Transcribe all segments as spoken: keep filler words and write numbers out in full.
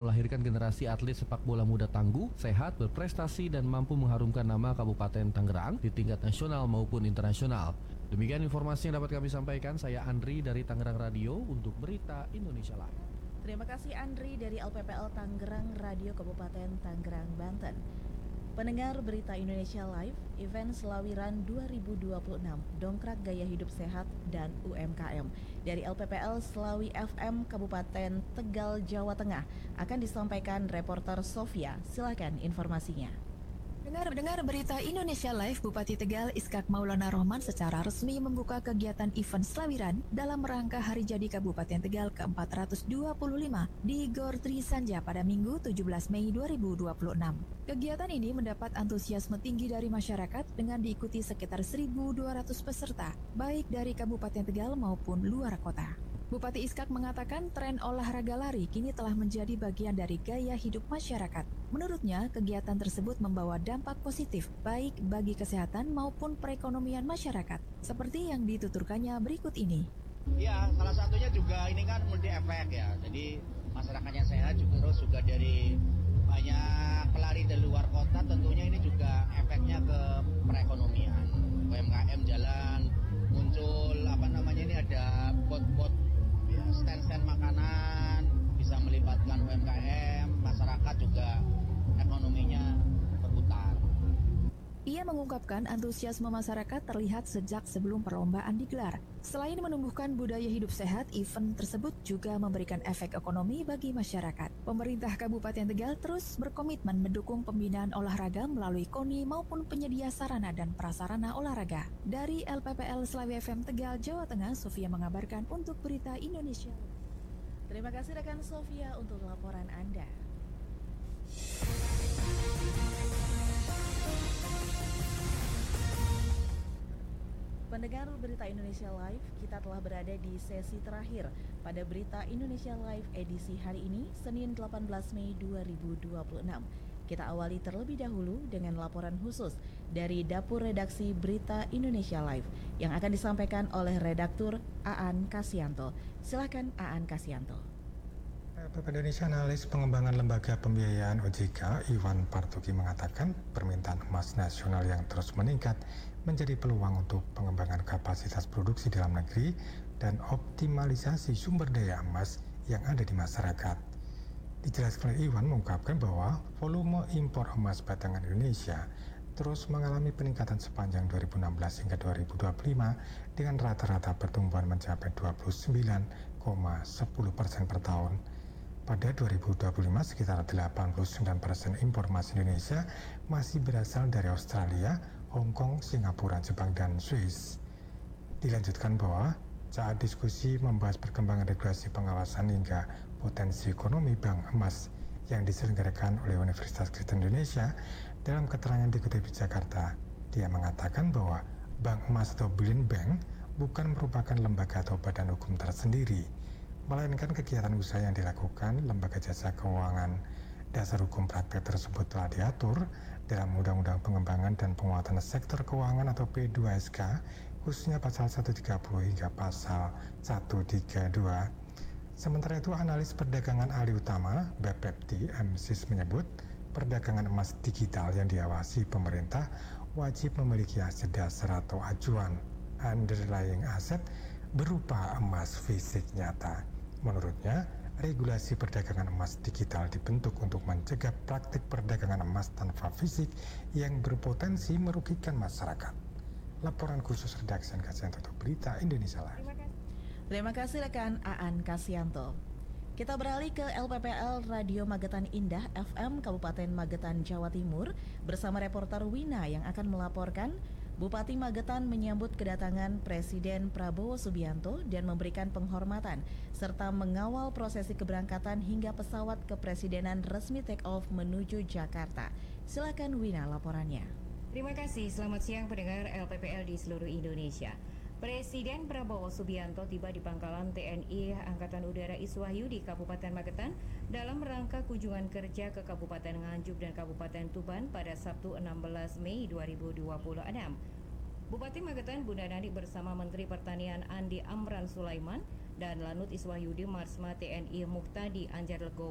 melahirkan generasi atlet sepak bola muda tangguh, sehat, berprestasi, dan mampu mengharumkan nama Kabupaten Tangerang di tingkat nasional maupun internasional. Demikian informasi yang dapat kami sampaikan. Saya Andri dari Tangerang Radio untuk Berita Indonesia Live. Terima kasih Andri dari L P P L Tangerang Radio Kabupaten Tangerang, Banten. Pendengar Berita Indonesia Live, event Selawiran dua ribu dua puluh enam Dongkrak Gaya Hidup Sehat dan U M K M dari L P P L Selawi F M Kabupaten Tegal, Jawa Tengah akan disampaikan reporter Sofia. Silakan informasinya. Dengar-dengar Berita Indonesia Live, Bupati Tegal Iskak Maulana Rohman secara resmi membuka kegiatan event Selawiran dalam rangka Hari Jadi Kabupaten Tegal ke empat ratus dua puluh lima di Gor Tri Sanja pada Minggu tujuh belas Mei dua ribu dua puluh enam. Kegiatan ini mendapat antusiasme tinggi dari masyarakat dengan diikuti sekitar seribu dua ratus peserta, baik dari Kabupaten Tegal maupun luar kota. Bupati Iskak mengatakan tren olahraga lari kini telah menjadi bagian dari gaya hidup masyarakat. Menurutnya, kegiatan tersebut membawa dampak positif baik bagi kesehatan maupun perekonomian masyarakat, seperti yang dituturkannya berikut ini. Ya, salah satunya juga ini kan multi efek ya. Jadi masyarakatnya sehat juga, terus juga dari banyak pelari dari luar kota, tentunya ini juga efeknya ke perekonomian. U M K M jalan, muncul apa namanya ini ada bot-bot ya, stand-stand makanan, bisa melibatkan U M K M, masyarakat juga ekonominya berputar. Ia mengungkapkan antusiasme masyarakat terlihat sejak sebelum perlombaan digelar. Selain menumbuhkan budaya hidup sehat, event tersebut juga memberikan efek ekonomi bagi masyarakat. Pemerintah Kabupaten Tegal terus berkomitmen mendukung pembinaan olahraga melalui KONI maupun penyedia sarana dan prasarana olahraga. Dari L P P L Selawi F M Tegal, Jawa Tengah, Sofia mengabarkan untuk Berita Indonesia. Terima kasih rekan Sofia untuk laporan Anda. Pendengar Berita Indonesia Live, kita telah berada di sesi terakhir pada Berita Indonesia Live edisi hari ini, Senin delapan belas Mei dua ribu dua puluh enam. Kita awali terlebih dahulu dengan laporan khusus dari Dapur Redaksi Berita Indonesia Live yang akan disampaikan oleh redaktur Aan Kasyanto. Silakan Aan Kasyanto. L P P Indonesia Analis Pengembangan Lembaga Pembiayaan O J K, Iwan Partogi mengatakan permintaan emas nasional yang terus meningkat menjadi peluang untuk pengembangan kapasitas produksi dalam negeri dan optimalisasi sumber daya emas yang ada di masyarakat. Dijelaskan oleh Iwan mengungkapkan bahwa volume impor emas batangan Indonesia terus mengalami peningkatan sepanjang dua ribu enam belas hingga dua ribu dua puluh lima dengan rata-rata pertumbuhan mencapai dua puluh sembilan koma satu nol persen per tahun. Pada dua ribu dua puluh lima, sekitar delapan puluh sembilan persen impor emas Indonesia masih berasal dari Australia, Hong Kong, Singapura, Jepang, dan Swiss. Dilanjutkan bahwa saat diskusi membahas perkembangan regulasi pengawasan hingga potensi ekonomi bank emas yang diselenggarakan oleh Universitas Kristen Indonesia, dalam keterangan dikutip di Jakarta, dia mengatakan bahwa bank emas atau bullion bank bukan merupakan lembaga atau badan hukum tersendiri, melainkan kegiatan usaha yang dilakukan lembaga jasa keuangan. Dasar hukum praktek tersebut telah diatur dalam Undang-Undang Pengembangan dan Penguatan Sektor Keuangan atau P dua S K, khususnya pasal seratus tiga puluh hingga pasal seratus tiga puluh dua. Sementara itu, analis perdagangan ahli utama B P E P T M S I S menyebut perdagangan emas digital yang diawasi pemerintah wajib memiliki aset dasar atau acuan underlying asset berupa emas fisik nyata. Menurutnya, regulasi perdagangan emas digital dibentuk untuk mencegah praktik perdagangan emas tanpa fisik yang berpotensi merugikan masyarakat. Laporan khusus redaksi Kasyanto untuk Berita Indonesia Live. Terima kasih. Terima kasih rekan Aan Kasyanto. Kita beralih ke L P P L Radio Magetan Indah F M Kabupaten Magetan, Jawa Timur bersama reporter Wina yang akan melaporkan Bupati Magetan menyambut kedatangan Presiden Prabowo Subianto dan memberikan penghormatan serta mengawal prosesi keberangkatan hingga pesawat kepresidenan resmi take off menuju Jakarta. Silakan Wina laporannya. Terima kasih, selamat siang pendengar L P P L di seluruh Indonesia. Presiden Prabowo Subianto tiba di Pangkalan T N I Angkatan Udara Iswahyu di Kabupaten Magetan dalam rangka kunjungan kerja ke Kabupaten Nganjuk dan Kabupaten Tuban pada Sabtu enam belas Mei dua ribu dua puluh enam. Bupati Magetan Bunda Nani bersama Menteri Pertanian Andi Amran Sulaiman dan Lanut Iswahyudi Marsma T N I Muhtadi Anjar Legowo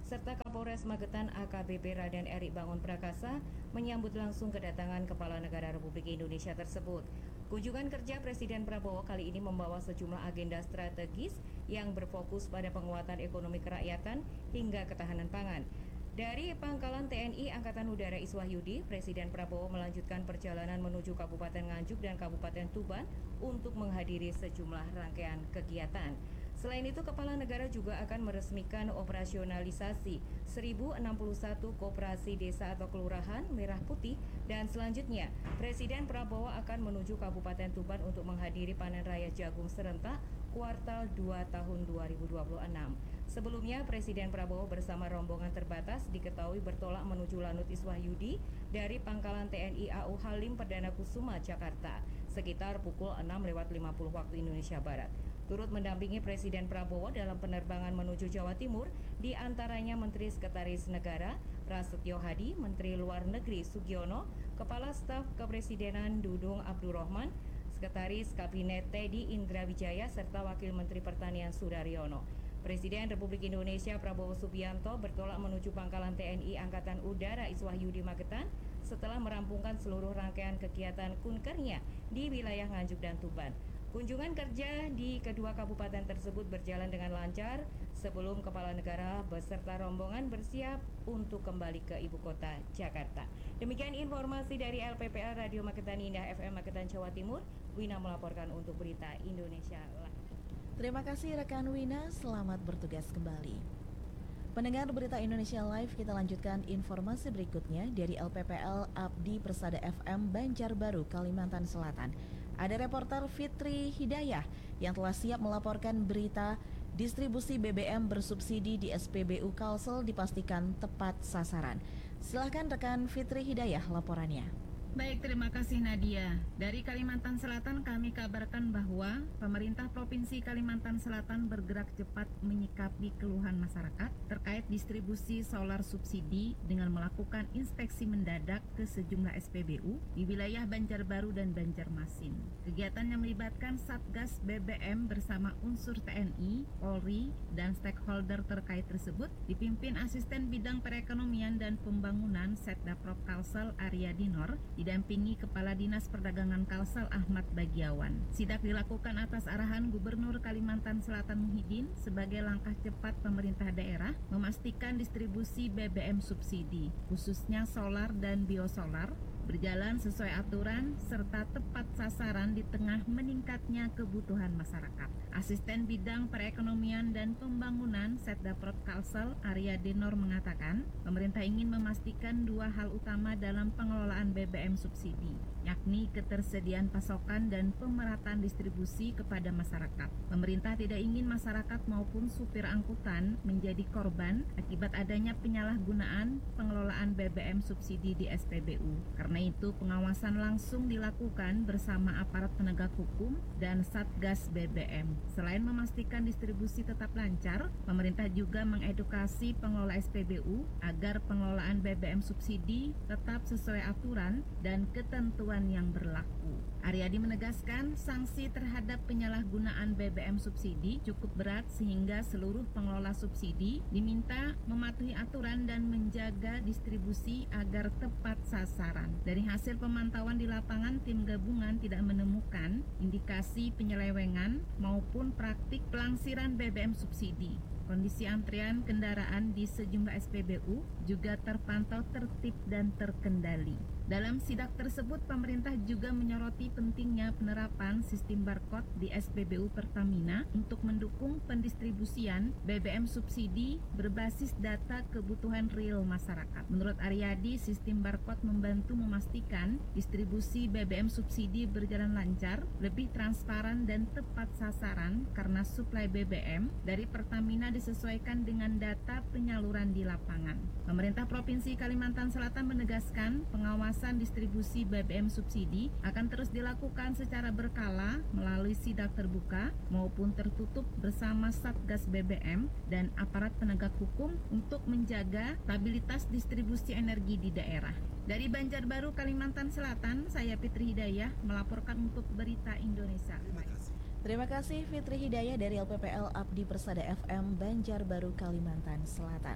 serta Kapolres Magetan A K B P Raden Eri Bangun Prakasa menyambut langsung kedatangan Kepala Negara Republik Indonesia tersebut. Kunjungan kerja Presiden Prabowo kali ini membawa sejumlah agenda strategis yang berfokus pada penguatan ekonomi kerakyatan hingga ketahanan pangan. Dari Pangkalan T N I Angkatan Udara Iswahyudi, Presiden Prabowo melanjutkan perjalanan menuju Kabupaten Nganjuk dan Kabupaten Tuban untuk menghadiri sejumlah rangkaian kegiatan. Selain itu, Kepala Negara juga akan meresmikan operasionalisasi seribu enam puluh satu koperasi desa atau kelurahan merah putih, dan selanjutnya Presiden Prabowo akan menuju Kabupaten Tuban untuk menghadiri panen raya jagung serentak kuartal dua tahun dua ribu dua puluh enam. Sebelumnya, Presiden Prabowo bersama rombongan terbatas diketahui bertolak menuju Lanut Iswahyudi dari Pangkalan T N I A U Halim Perdana Kusuma, Jakarta, sekitar pukul enam lewat lima puluh waktu Indonesia Barat. Turut mendampingi Presiden Prabowo dalam penerbangan menuju Jawa Timur, di antaranya Menteri Sekretaris Negara Prasetyo Hadi, Menteri Luar Negeri Sugiono, Kepala Staf Kepresidenan Dudung Abdurrahman, Sekretaris Kabinet Teddy Indra Wijaya, serta Wakil Menteri Pertanian Sudaryono. Presiden Republik Indonesia Prabowo Subianto bertolak menuju Pangkalan T N I Angkatan Udara Iswahyudi Magetan setelah merampungkan seluruh rangkaian kegiatan kunkernya di wilayah Nganjuk dan Tuban. Kunjungan kerja di kedua kabupaten tersebut berjalan dengan lancar sebelum Kepala Negara beserta rombongan bersiap untuk kembali ke ibu kota Jakarta. Demikian informasi dari L P P L Radio Magetan Indah F M Magetan Jawa Timur. Wina melaporkan untuk Berita Indonesia Live. Terima kasih rekan Wina, selamat bertugas kembali. Pendengar Berita Indonesia Live, kita lanjutkan informasi berikutnya dari L P P L Abdi Persada F M Banjarbaru, Kalimantan Selatan. Ada reporter Fitri Hidayah yang telah siap melaporkan berita distribusi B B M bersubsidi di S P B U Kalsel dipastikan tepat sasaran. Silahkan rekan Fitri Hidayah laporannya. Baik, terima kasih Nadia. Dari Kalimantan Selatan kami kabarkan bahwa pemerintah Provinsi Kalimantan Selatan bergerak cepat menyikapi keluhan masyarakat terkait distribusi solar subsidi dengan melakukan inspeksi mendadak ke sejumlah S P B U di wilayah Banjarbaru dan Banjarmasin. Kegiatan yang melibatkan Satgas B B M bersama unsur T N I, Polri, dan stakeholder terkait tersebut dipimpin Asisten Bidang Perekonomian dan Pembangunan Setdaprop Kalsel Arya Dinor, didampingi Kepala Dinas Perdagangan Kalsel Ahmad Bagiawan. Sidak dilakukan atas arahan Gubernur Kalimantan Selatan Muhyiddin sebagai langkah cepat pemerintah daerah memastikan distribusi B B M subsidi, khususnya solar dan biosolar, berjalan sesuai aturan serta tepat sasaran di tengah meningkatnya kebutuhan masyarakat. Asisten Bidang Perekonomian dan Pembangunan Setdaprop Kalsel Arya Dinor mengatakan, pemerintah ingin memastikan dua hal utama dalam pengelolaan B B M subsidi, yakni ketersediaan pasokan dan pemerataan distribusi kepada masyarakat. Pemerintah tidak ingin masyarakat maupun supir angkutan menjadi korban akibat adanya penyalahgunaan pengelolaan B B M subsidi di S P B U. Karena itu, pengawasan langsung dilakukan bersama aparat penegak hukum dan Satgas B B M. Selain memastikan distribusi tetap lancar, pemerintah juga mengedukasi pengelola S P B U agar pengelolaan B B M subsidi tetap sesuai aturan dan ketentuan yang berlaku. Aryadi menegaskan sanksi terhadap penyalahgunaan B B M subsidi cukup berat sehingga seluruh pengelola subsidi diminta mematuhi aturan dan menjaga distribusi agar tepat sasaran. Dari hasil pemantauan di lapangan, tim gabungan tidak menemukan indikasi penyelewengan maupun praktik pelangsiran B B M subsidi. Kondisi antrian kendaraan di sejumlah S P B U juga terpantau tertib dan terkendali. Dalam sidak tersebut, pemerintah juga menyoroti pentingnya penerapan sistem barcode di S P B U Pertamina untuk mendukung pendistribusian B B M subsidi berbasis data kebutuhan real masyarakat. Menurut Aryadi, sistem barcode membantu memastikan distribusi B B M subsidi berjalan lancar, lebih transparan dan tepat sasaran karena suplai B B M dari Pertamina disesuaikan dengan data penyaluran di lapangan. Pemerintah Provinsi Kalimantan Selatan menegaskan pengawasan distribusi B B M subsidi akan terus dilakukan secara berkala melalui sidak terbuka maupun tertutup bersama Satgas B B M dan aparat penegak hukum untuk menjaga stabilitas distribusi energi di daerah. Dari Banjarbaru, Kalimantan Selatan, saya Fitri Hidayah melaporkan untuk Berita Indonesia. Terima kasih. Terima kasih Fitri Hidayah dari L P P L Abdi Persada F M Banjarbaru, Kalimantan Selatan.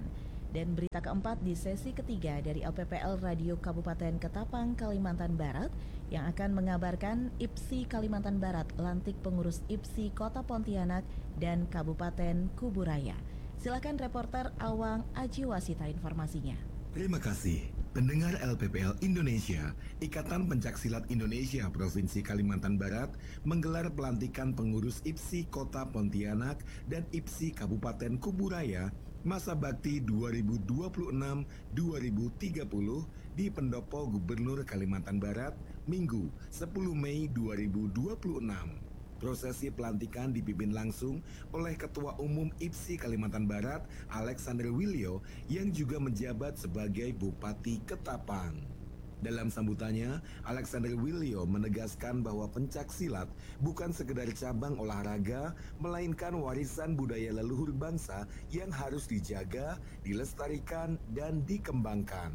Dan berita keempat di sesi ketiga dari L P P L Radio Kabupaten Ketapang, Kalimantan Barat yang akan mengabarkan I P S I Kalimantan Barat lantik pengurus I P S I Kota Pontianak dan Kabupaten Kuburaya. Silakan reporter Awang Ajiwasita informasinya. Terima kasih. Pendengar L P P L Indonesia, Ikatan Pencaksilat Indonesia Provinsi Kalimantan Barat menggelar pelantikan pengurus I P S I Kota Pontianak dan I P S I Kabupaten Kuburaya masa bakti dua ribu dua puluh enam sampai dua ribu tiga puluh di Pendopo Gubernur Kalimantan Barat, Minggu sepuluh Mei dua ribu dua puluh enam. Prosesi pelantikan dipimpin langsung oleh Ketua Umum I P S I Kalimantan Barat, Alexander Wilio, yang juga menjabat sebagai Bupati Ketapang. Dalam sambutannya, Alexander Wilio menegaskan bahwa pencaksilat bukan sekedar cabang olahraga, melainkan warisan budaya leluhur bangsa yang harus dijaga, dilestarikan, dan dikembangkan.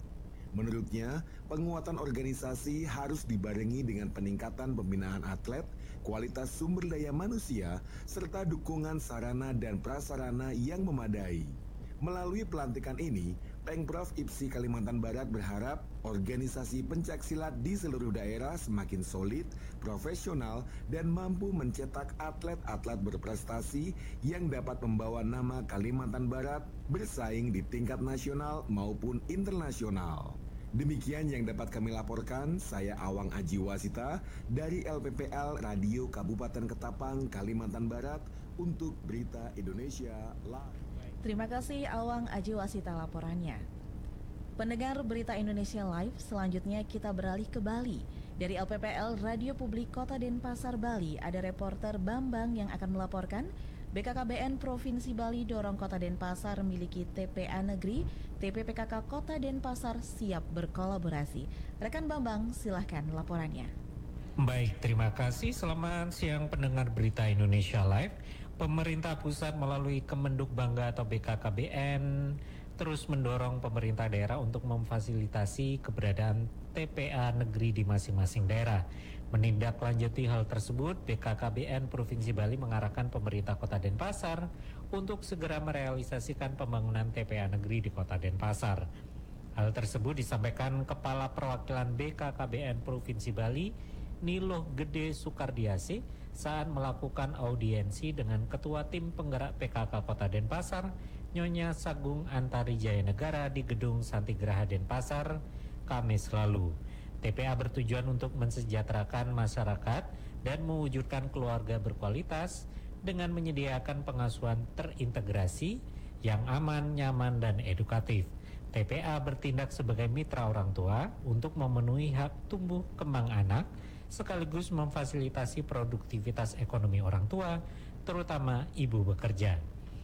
Menurutnya, penguatan organisasi harus dibarengi dengan peningkatan pembinaan atlet, kualitas sumber daya manusia, serta dukungan sarana dan prasarana yang memadai. Melalui pelantikan ini, Pengprov I P S I Kalimantan Barat berharap organisasi pencaksilat di seluruh daerah semakin solid, profesional, dan mampu mencetak atlet-atlet berprestasi yang dapat membawa nama Kalimantan Barat bersaing di tingkat nasional maupun internasional. Demikian yang dapat kami laporkan, saya Awang Ajiwasita dari L P P L Radio Kabupaten Ketapang, Kalimantan Barat untuk Berita Indonesia Live. Terima kasih Awang Ajiwasita laporannya. Pendengar Berita Indonesia Live, selanjutnya kita beralih ke Bali. Dari L P P L Radio Publik Kota Denpasar, Bali, ada reporter Bambang yang akan melaporkan B K K B N Provinsi Bali dorong Kota Denpasar memiliki T P A Negeri, T P P K K Kota Denpasar siap berkolaborasi. Rekan Bambang, silahkan laporannya. Baik, terima kasih. Selamat siang pendengar Berita Indonesia Live. Pemerintah pusat melalui Kemenduk Bangga atau B K K B N terus mendorong pemerintah daerah untuk memfasilitasi keberadaan T P A negeri di masing-masing daerah. Menindaklanjuti hal tersebut, B K K B N Provinsi Bali mengarahkan pemerintah Kota Denpasar untuk segera merealisasikan pembangunan T P A negeri di Kota Denpasar. Hal tersebut disampaikan Kepala Perwakilan B K K B N Provinsi Bali, Niloh Gede Sukardiase, saat melakukan audiensi dengan Ketua Tim Penggerak P K K Kota Denpasar, Nyonya Sagung Antari Jaya Negara di Gedung Santigraha Denpasar, Kamis lalu. T P A bertujuan untuk mensejahterakan masyarakat dan mewujudkan keluarga berkualitas dengan menyediakan pengasuhan terintegrasi yang aman, nyaman, dan edukatif. T P A bertindak sebagai mitra orang tua untuk memenuhi hak tumbuh kembang anak, sekaligus memfasilitasi produktivitas ekonomi orang tua, terutama ibu bekerja.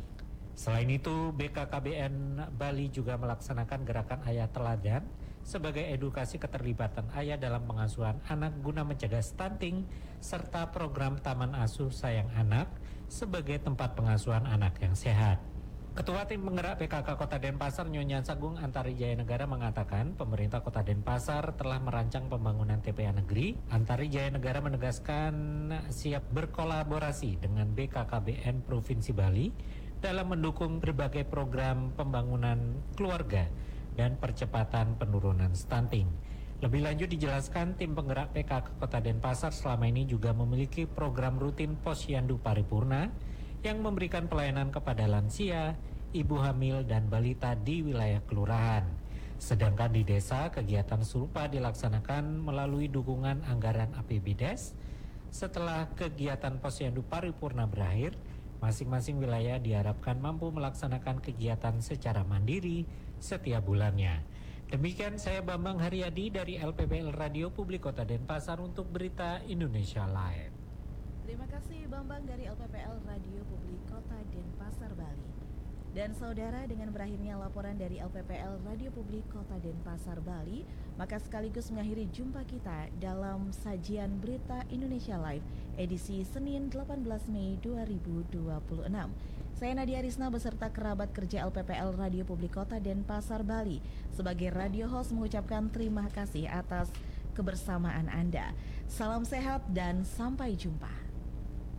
Selain itu, B K K B N Bali juga melaksanakan gerakan ayah teladan sebagai edukasi keterlibatan ayah dalam pengasuhan anak guna mencegah stunting, serta program Taman Asuh Sayang Anak sebagai tempat pengasuhan anak yang sehat. Ketua Tim Penggerak P K K Kota Denpasar, Nyonya Sagung Antari Jaya Negara mengatakan pemerintah Kota Denpasar telah merancang pembangunan T P A negeri. Antari Jaya Negara menegaskan siap berkolaborasi dengan B K K B N Provinsi Bali dalam mendukung berbagai program pembangunan keluarga dan percepatan penurunan stunting. Lebih lanjut dijelaskan tim penggerak P K K Kota Denpasar selama ini juga memiliki program rutin Posyandu Paripurna yang memberikan pelayanan kepada lansia, ibu hamil, dan balita di wilayah kelurahan. Sedangkan di desa, kegiatan serupa dilaksanakan melalui dukungan anggaran A P B D E S. Setelah kegiatan Posyandu Paripurna berakhir, masing-masing wilayah diharapkan mampu melaksanakan kegiatan secara mandiri setiap bulannya. Demikian saya Bambang Haryadi dari L P P L Radio Publik Kota Denpasar untuk Berita Indonesia Live. Terima kasih Bambang dari L P P L Radio Publik Kota Denpasar, Bali. Dan saudara, dengan berakhirnya laporan dari L P P L Radio Publik Kota Denpasar, Bali, maka sekaligus mengakhiri jumpa kita dalam sajian Berita Indonesia Live edisi Senin delapan belas Mei dua ribu dua puluh enam. Saya Nadia Risna beserta kerabat kerja L P P L Radio Publik Kota Denpasar, Bali sebagai radio host mengucapkan terima kasih atas kebersamaan Anda. Salam sehat dan sampai jumpa.